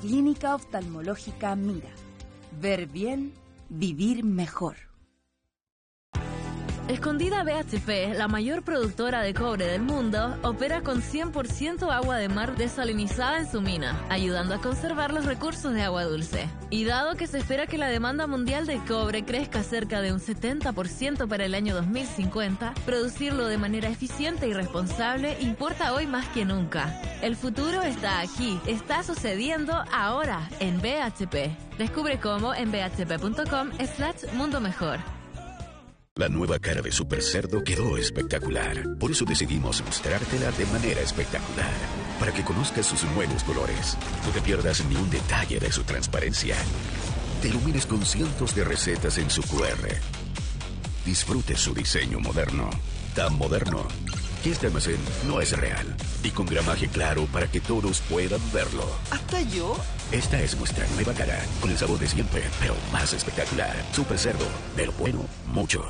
Clínica Oftalmológica Mira. Ver bien, vivir mejor. Escondida BHP, la mayor productora de cobre del mundo, opera con 100% agua de mar desalinizada en su mina, ayudando a conservar los recursos de agua dulce. Y dado que se espera que la demanda mundial de cobre crezca cerca de un 70% para el año 2050, producirlo de manera eficiente y responsable importa hoy más que nunca. El futuro está aquí, está sucediendo ahora en BHP. Descubre cómo en bhp.com/mundo mejor. La nueva cara de Super Cerdo quedó espectacular. Por eso decidimos mostrártela de manera espectacular. Para que conozcas sus nuevos colores. No te pierdas ni un detalle de su transparencia. Te ilumines con cientos de recetas en su QR. Disfrute su diseño moderno. Tan moderno que este almacén no es real. Y con gramaje claro para que todos puedan verlo. ¿Hasta yo? Esta es nuestra nueva cara. Con el sabor de siempre, pero más espectacular. Super Cerdo. De lo bueno, mucho.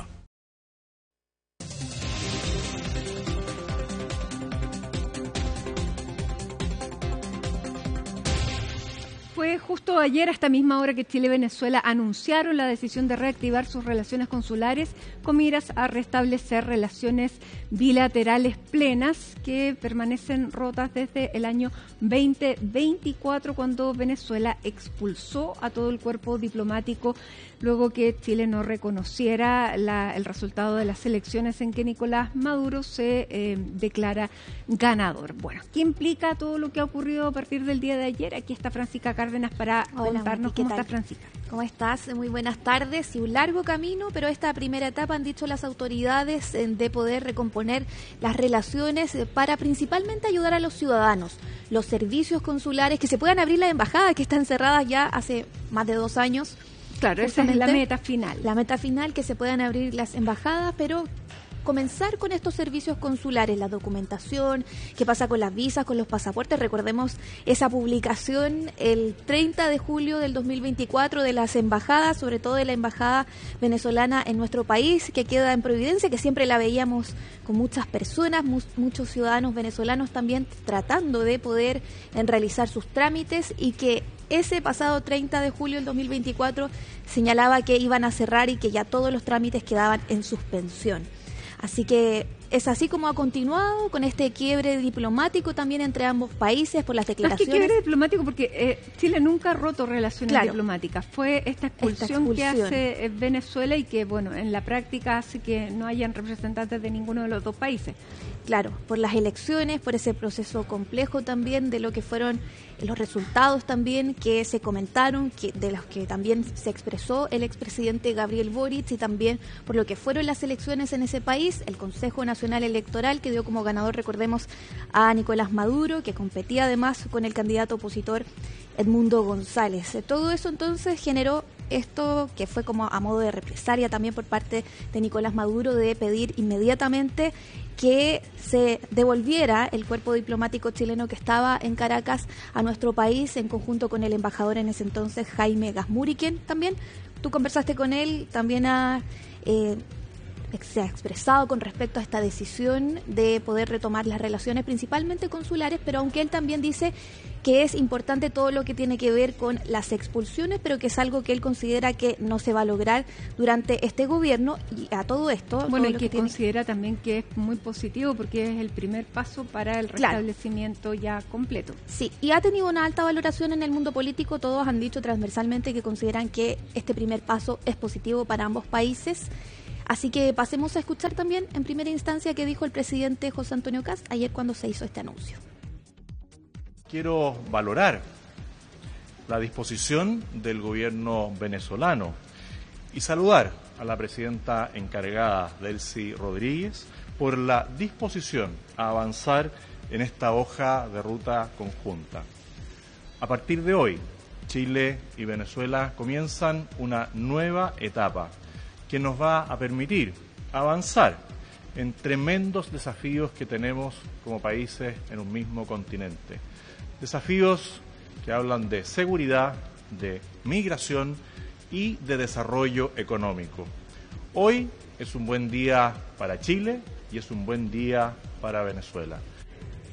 Fue justo ayer, a esta misma hora, que Chile y Venezuela anunciaron la decisión de reactivar sus relaciones consulares con miras a restablecer relaciones bilaterales plenas que permanecen rotas desde el año 2024, cuando Venezuela expulsó a todo el cuerpo diplomático luego que Chile no reconociera el resultado de las elecciones en que Nicolás Maduro se declara ganador. Bueno, ¿qué implica todo lo que ha ocurrido a partir del día de ayer? Aquí está Francisca Cárdenas para contarnos. ¿Cómo estás, Francisca? ¿Cómo estás? Muy buenas tardes. Y un largo camino, pero esta primera etapa, han dicho las autoridades, de poder recomponer las relaciones para principalmente ayudar a los ciudadanos. Los servicios consulares, que se puedan abrir las embajadas que están cerradas ya hace más de 2 años. Claro, esa es la meta final. La meta final, que se puedan abrir las embajadas, pero comenzar con estos servicios consulares, la documentación, qué pasa con las visas, con los pasaportes. Recordemos esa publicación el 30 de julio del 2024 de las embajadas, sobre todo de la embajada venezolana en nuestro país, que queda en Providencia, que siempre la veíamos con muchas personas, muchos ciudadanos venezolanos también tratando de poder realizar sus trámites, y que ese pasado 30 de julio del 2024 señalaba que iban a cerrar y que ya todos los trámites quedaban en suspensión. Así que es así como ha continuado, con este quiebre diplomático también entre ambos países por las declaraciones. ¿Qué quiebre diplomático? Porque Chile nunca ha roto relaciones diplomáticas. Fue esta expulsión que hace Venezuela, y que, bueno, en la práctica hace que no hayan representantes de ninguno de los dos países. Claro, por las elecciones, por ese proceso complejo también de lo que fueron los resultados también que se comentaron, de los que también se expresó el expresidente Gabriel Boric, y también por lo que fueron las elecciones en ese país, el Consejo Nacional Electoral, que dio como ganador, recordemos, a Nicolás Maduro, que competía además con el candidato opositor Edmundo González. Todo eso entonces generó esto, que fue como a modo de represalia también por parte de Nicolás Maduro, de pedir inmediatamente que se devolviera el cuerpo diplomático chileno que estaba en Caracas a nuestro país, en conjunto con el embajador en ese entonces, Jaime Gazmuri, quien también tú conversaste con él, también se ha expresado con respecto a esta decisión de poder retomar las relaciones principalmente consulares, pero aunque él también dice que es importante todo lo que tiene que ver con las expulsiones, pero que es algo que él considera que no se va a lograr durante este gobierno. Y a todo esto... Bueno, todo y que considera también que es muy positivo, porque es el primer paso para el restablecimiento ya completo. Sí, y ha tenido una alta valoración en el mundo político. Todos han dicho transversalmente que consideran que este primer paso es positivo para ambos países. Así que pasemos a escuchar también en primera instancia qué dijo el presidente José Antonio Kast ayer cuando se hizo este anuncio. Quiero valorar la disposición del gobierno venezolano y saludar a la presidenta encargada, Delcy Rodríguez, por la disposición a avanzar en esta hoja de ruta conjunta. A partir de hoy, Chile y Venezuela comienzan una nueva etapa que nos va a permitir avanzar en tremendos desafíos que tenemos como países en un mismo continente. Desafíos que hablan de seguridad, de migración y de desarrollo económico. Hoy es un buen día para Chile y es un buen día para Venezuela.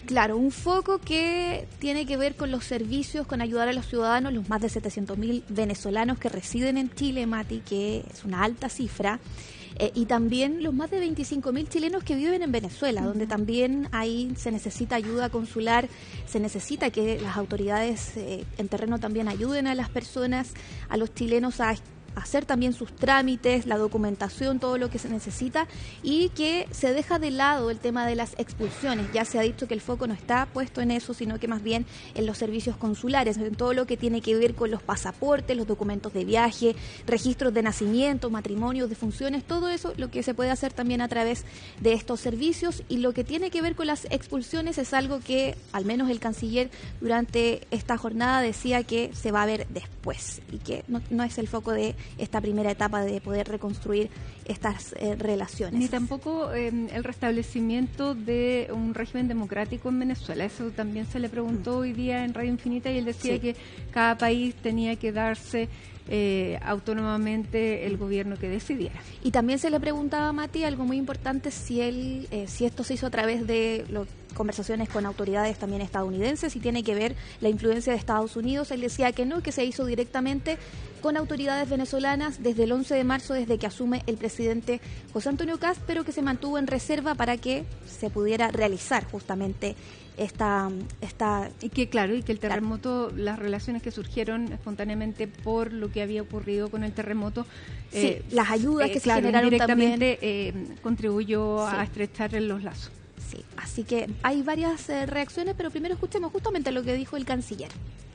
Claro, un foco que tiene que ver con los servicios, con ayudar a los ciudadanos, los más de 700.000 venezolanos que residen en Chile, Mati, que es una alta cifra. Y también los más de 25.000 chilenos que viven en Venezuela, donde también ahí se necesita ayuda consular, se necesita que las autoridades en terreno también ayuden a las personas, a los chilenos a hacer también sus trámites, la documentación, todo lo que se necesita, y que se deja de lado el tema de las expulsiones. Ya se ha dicho que el foco no está puesto en eso, sino que más bien en los servicios consulares, en todo lo que tiene que ver con los pasaportes, los documentos de viaje, registros de nacimiento, matrimonios, defunciones, todo eso lo que se puede hacer también a través de estos servicios. Y lo que tiene que ver con las expulsiones es algo que al menos el canciller durante esta jornada decía que se va a ver después y que no es el foco de esta primera etapa de poder reconstruir estas relaciones. Ni tampoco el restablecimiento de un régimen democrático en Venezuela. Eso también se le preguntó hoy día en Radio Infinita y él decía que cada país tenía que darse autónomamente el gobierno que decidiera. Y también se le preguntaba a Mati algo muy importante, si esto se hizo a través de conversaciones con autoridades también estadounidenses, si tiene que ver la influencia de Estados Unidos. Él decía que no, que se hizo directamente con autoridades venezolanas desde el 11 de marzo, desde que asume el presidente José Antonio Kast, pero que se mantuvo en reserva para que se pudiera realizar justamente esta y que el terremoto, las relaciones que surgieron espontáneamente por lo que había ocurrido con el terremoto, las ayudas que se generaron directamente también contribuyó a estrechar los lazos. Sí, así que hay varias reacciones, pero primero escuchemos justamente lo que dijo el canciller.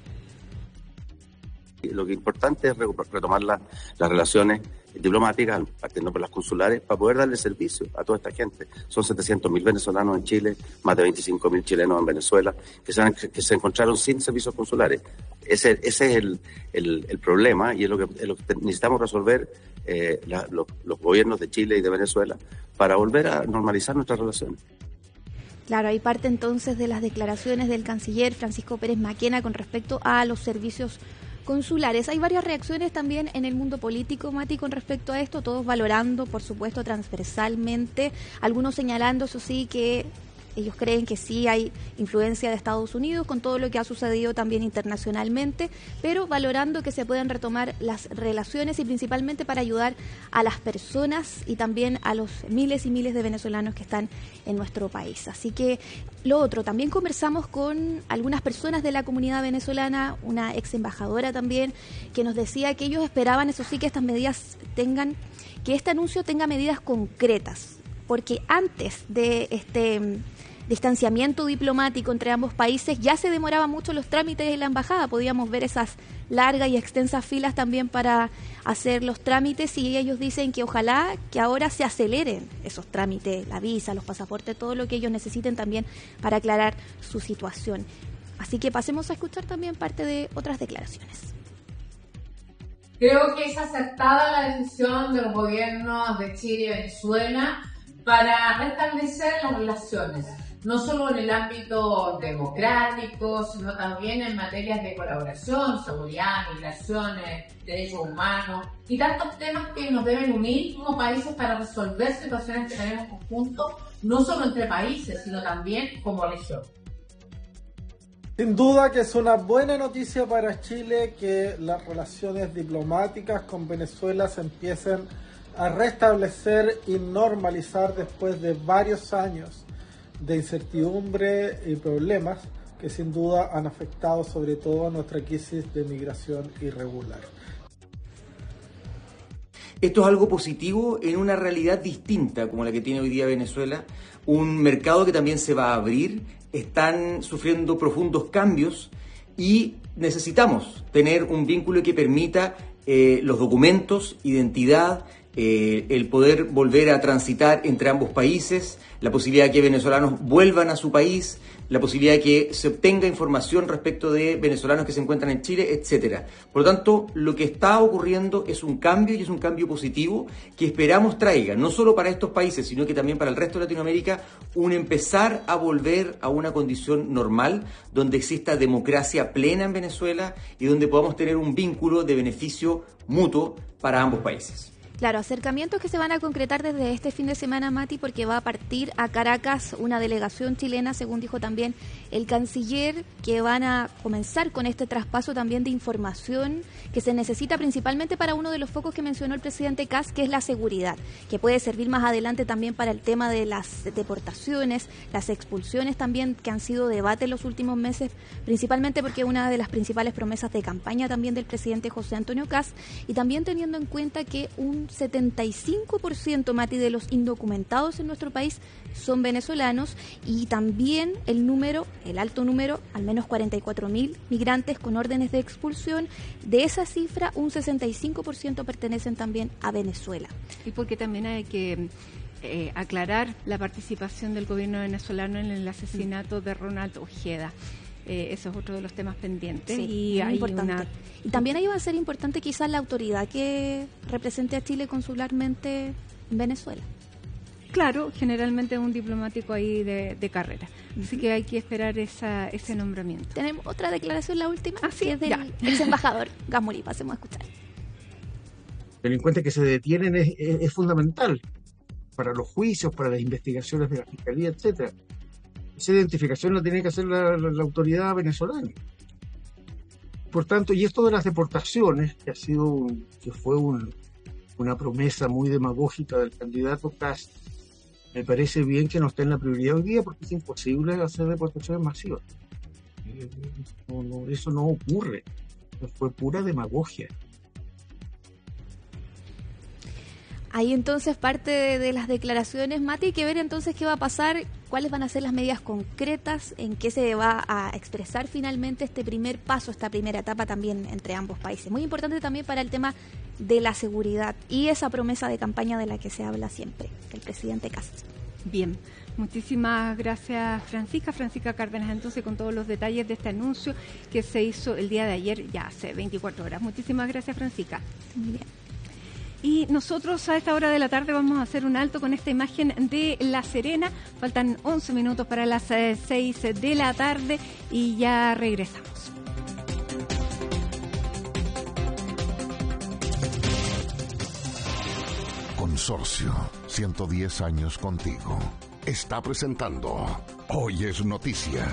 Lo que es importante es retomar las relaciones diplomáticas, partiendo por las consulares, para poder darle servicio a toda esta gente. Son 700.000 venezolanos en Chile, más de 25.000 chilenos en Venezuela, que se encontraron sin servicios consulares. Ese es el problema y es lo que necesitamos resolver los gobiernos de Chile y de Venezuela para volver a normalizar nuestras relaciones. Claro, hay parte entonces de las declaraciones del canciller Francisco Pérez Maquena con respecto a los servicios consulares. Hay varias reacciones también en el mundo político, Mati, con respecto a esto, todos valorando, por supuesto, transversalmente, algunos señalando, eso sí, que ellos creen que sí hay influencia de Estados Unidos con todo lo que ha sucedido también internacionalmente, pero valorando que se pueden retomar las relaciones y principalmente para ayudar a las personas y también a los miles y miles de venezolanos que están en nuestro país. Así que lo otro, también conversamos con algunas personas de la comunidad venezolana, una ex embajadora también, que nos decía que ellos esperaban, eso sí, que estas medidas que este anuncio tenga medidas concretas, porque antes de este distanciamiento diplomático entre ambos países ya se demoraban mucho los trámites en la embajada, podíamos ver esas largas y extensas filas también para hacer los trámites, y ellos dicen que ojalá que ahora se aceleren esos trámites, la visa, los pasaportes, todo lo que ellos necesiten también para aclarar su situación. Así que pasemos a escuchar también parte de otras declaraciones. Creo que es acertada la decisión de los gobiernos de Chile y Venezuela para restablecer las relaciones, no solo en el ámbito democrático, sino también en materias de colaboración, seguridad, migraciones, derechos humanos y tantos temas que nos deben unir como países para resolver situaciones que tenemos conjuntos, no solo entre países, sino también como región. Sin duda que es una buena noticia para Chile que las relaciones diplomáticas con Venezuela se empiecen a restablecer y normalizar después de varios años de incertidumbre y problemas que sin duda han afectado sobre todo a nuestra crisis de migración irregular. Esto es algo positivo en una realidad distinta como la que tiene hoy día Venezuela, un mercado que también se va a abrir, están sufriendo profundos cambios y necesitamos tener un vínculo que permita los documentos, identidad, el poder volver a transitar entre ambos países, la posibilidad de que venezolanos vuelvan a su país, la posibilidad de que se obtenga información respecto de venezolanos que se encuentran en Chile, etcétera. Por lo tanto, lo que está ocurriendo es un cambio y es un cambio positivo que esperamos traiga, no solo para estos países, sino que también para el resto de Latinoamérica, un empezar a volver a una condición normal, donde exista democracia plena en Venezuela y donde podamos tener un vínculo de beneficio mutuo para ambos países. Claro, acercamientos que se van a concretar desde este fin de semana, Mati, porque va a partir a Caracas una delegación chilena, según dijo también el canciller, que van a comenzar con este traspaso también de información que se necesita principalmente para uno de los focos que mencionó el presidente Kast, que es la seguridad, que puede servir más adelante también para el tema de las deportaciones, las expulsiones también, que han sido debate en los últimos meses, principalmente porque una de las principales promesas de campaña también del presidente José Antonio Kast, y también teniendo en cuenta que un 75%, Mati, de los indocumentados en nuestro país son venezolanos, y también el alto número, al menos 44.000 migrantes con órdenes de expulsión. De esa cifra, un 65% pertenecen también a Venezuela. Y porque también hay que aclarar la participación del gobierno venezolano en el asesinato de Ronald Ojeda. Eso es otro de los temas pendientes. Sí, y hay importante. Y también ahí va a ser importante quizás la autoridad que represente a Chile consularmente en Venezuela. Claro, generalmente un diplomático ahí de carrera. Así que hay que esperar ese nombramiento. Tenemos otra declaración, la última, que es del ex embajador Gasmuri. Pasemos a escuchar. Delincuentes que se detienen es fundamental para los juicios, para las investigaciones de la Fiscalía, etcétera. Esa identificación la tiene que hacer la autoridad venezolana. Por tanto, y esto de las deportaciones, que fue una promesa muy demagógica del candidato Kast, me parece bien que no esté en la prioridad hoy día, porque es imposible hacer deportaciones masivas. Eso no ocurre. Fue pura demagogia. Ahí entonces parte de las declaraciones, Mati, hay que ver entonces qué va a pasar, cuáles van a ser las medidas concretas, en qué se va a expresar finalmente este primer paso, esta primera etapa también entre ambos países. Muy importante también para el tema de la seguridad y esa promesa de campaña de la que se habla siempre, del presidente Kast. Bien, muchísimas gracias, Francisca Cárdenas, entonces con todos los detalles de este anuncio que se hizo el día de ayer, ya hace 24 horas. Muchísimas gracias, Francisca. Muy bien. Y nosotros a esta hora de la tarde vamos a hacer un alto con esta imagen de La Serena. Faltan 11 minutos para las 6 de la tarde y ya regresamos. Consorcio, 110 años contigo. Está presentando Hoy es Noticia.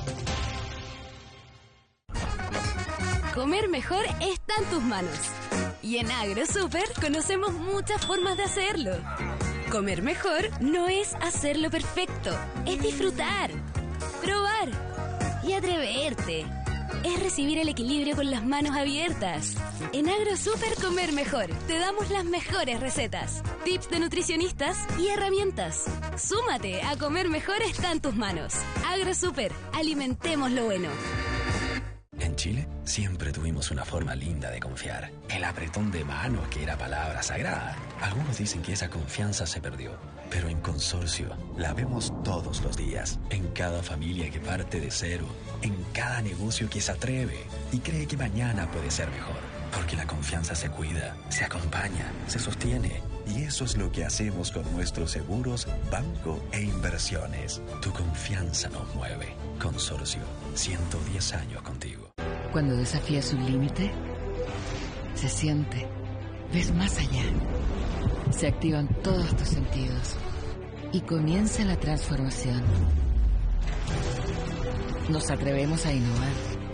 Comer mejor está en tus manos. Y en AgroSuper conocemos muchas formas de hacerlo. Comer mejor no es hacerlo perfecto, es disfrutar, probar y atreverte. Es recibir el equilibrio con las manos abiertas. En AgroSuper Comer Mejor te damos las mejores recetas, tips de nutricionistas y herramientas. Súmate a Comer Mejor está en tus manos. AgroSuper, alimentemos lo bueno. En Chile siempre tuvimos una forma linda de confiar. El apretón de manos, que era palabra sagrada. Algunos dicen que esa confianza se perdió, pero en Consorcio la vemos todos los días. En cada familia que parte de cero, en cada negocio que se atreve y cree que mañana puede ser mejor. Porque la confianza se cuida, se acompaña, se sostiene. Y eso es lo que hacemos con nuestros seguros, banco e inversiones. Tu confianza nos mueve. Consorcio, 110 años contigo. Cuando desafías un límite, se siente, ves más allá. Se activan todos tus sentidos y comienza la transformación. Nos atrevemos a innovar,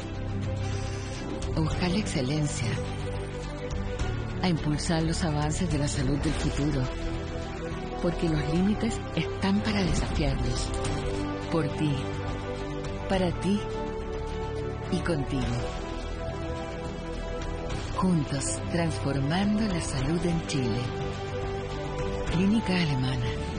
a buscar la excelencia, a impulsar los avances de la salud del futuro, porque los límites están para desafiarlos, por ti, para ti y contigo. Juntos, transformando la salud en Chile. Clínica Alemana.